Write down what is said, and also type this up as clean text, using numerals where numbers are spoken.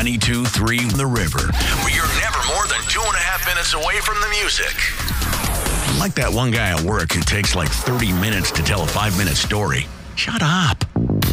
92.3 The River, where you're never more than 2.5 minutes away from the music. Like that one guy at work who takes like 30 minutes to tell a 5-minute story. Shut up.